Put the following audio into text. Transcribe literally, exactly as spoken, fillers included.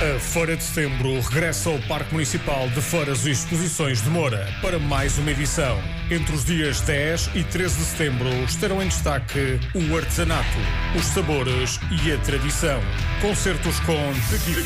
A Feira de Setembro regressa ao Parque Municipal de Feiras e Exposições de Moura para mais uma edição. Entre os dias dez e treze de setembro estarão em destaque o artesanato, os sabores e a tradição. Concertos com